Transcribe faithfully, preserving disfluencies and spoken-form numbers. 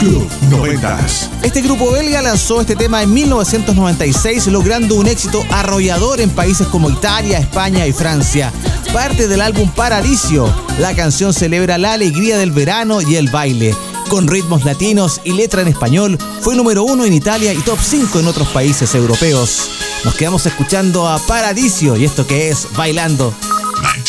Club noventas. Este grupo belga lanzó este tema en mil novecientos noventa y seis, logrando un éxito arrollador en países como Italia, España y Francia. Parte del álbum Paradiso, la canción celebra la alegría del verano y el baile. Con ritmos latinos y letra en español, fue número uno en Italia y top cinco en otros países europeos. Nos quedamos escuchando a Paradiso y esto que es Bailando. noventa.